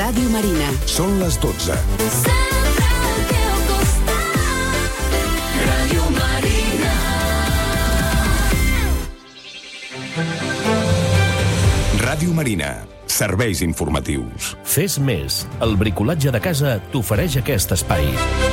Ràdio Marina. Són les 12. Sempre al teu costat. Ràdio Marina. Ràdio Marina. Serveis informatius. Fes més. El bricolatge de casa t'ofereix aquest espai.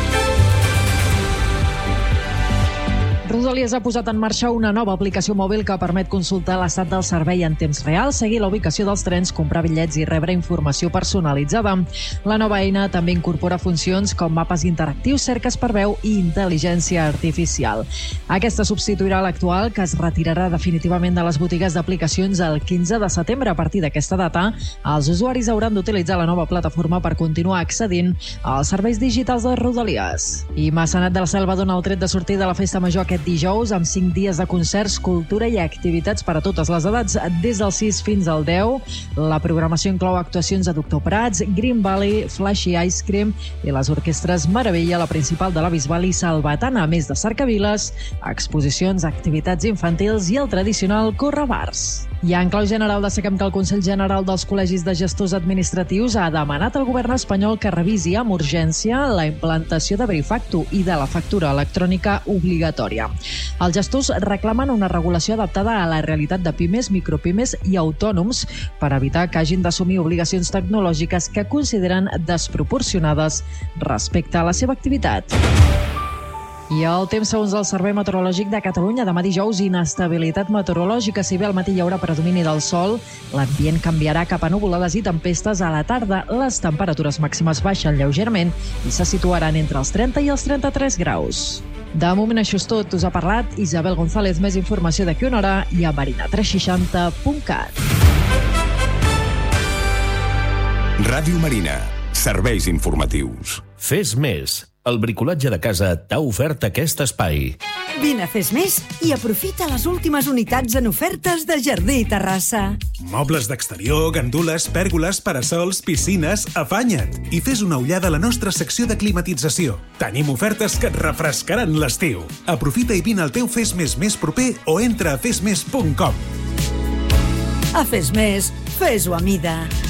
Rodalies ha posat en marxa una nova aplicació mòbil que permet consultar l'estat del servei en temps real, seguir la ubicació dels trens, comprar bitllets i rebre informació personalitzada. La nova eina també incorpora funcions com mapes interactius, cerques per veu i intel·ligència artificial. Aquesta substituirà l'actual, que es retirarà definitivament de les botigues d'aplicacions el 15 de setembre. A partir d'aquesta data, els usuaris hauran d'utilitzar la nova plataforma per continuar accedint als serveis digitals de Rodalies. I Maçanet de la Selva dona el tret de sortir de la festa major aquest dijous amb 5 dies de concerts, cultura i activitats per a totes les edats, des del 6 fins al 10. La programació inclou actuacions de Doctor Prats, Green Valley, Flashy Ice Cream i les orquestres Meravella, la principal de la Bisbal i Salvatana, a més de cercaviles, exposicions, activitats infantils i el tradicional correbars. I en clau general destaquem que el Consell General dels Col·legis de Gestors Administratius ha demanat al govern espanyol que revisi amb urgència la implantació de Brifacto i de la factura electrònica obligatòria. Els gestors reclamen una regulació adaptada a la realitat de pimes, micropimes i autònoms per evitar que hagin d'assumir obligacions tecnològiques que consideren desproporcionades respecte a la seva activitat. I el temps segons el Servei Meteorològic de Catalunya. Demà dijous, inestabilitat meteorològica. Si bé al matí hi haurà predomini del sol, l'ambient canviarà cap a nuvolades i tempestes a la tarda. Les temperatures màximes baixen lleugerament i se situaran entre els 30 i els 33 graus. De moment això és tot. Us ha parlat Isabel González. Més informació d'aquí una hora i a marina360.cat. Ràdio Marina. Serveis informatius. Fes més. El bricolatge de casa t'ha ofert aquest espai. Vine a Fes Més i aprofita les últimes unitats en ofertes de Jardí i Terrassa. Mobles d'exterior, gandules, pèrgoles, parasols, piscines, afanya't i fes una ullada a la nostra secció de climatització. Tenim ofertes que et refrescaran l'estiu. Aprofita i vine al teu Fes Més més proper o entra a fesmes.com. A Fes Més, fes-ho a mida.